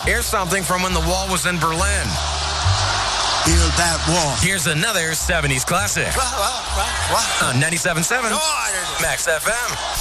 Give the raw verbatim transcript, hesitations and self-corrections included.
Here's something from when the wall was in Berlin. Build that wall. Here's another seventies classic. What, what, what, what? On ninety-seven point seven No, I didn't. Max F M.